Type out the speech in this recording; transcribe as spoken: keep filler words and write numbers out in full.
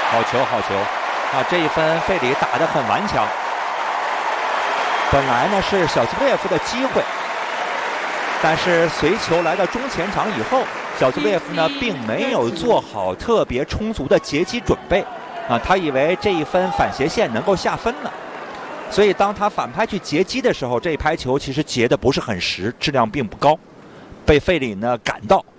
好球，好球！啊，这一分费里打得很顽强。本来呢是小兹布列夫的机会，但是随球来到中前场以后，小兹布列夫呢并没有做好特别充足的截击准备。啊，他以为这一分反斜线能够下分了，所以当他反拍去截击的时候，这一拍球其实截的不是很实，质量并不高，被费里呢赶到。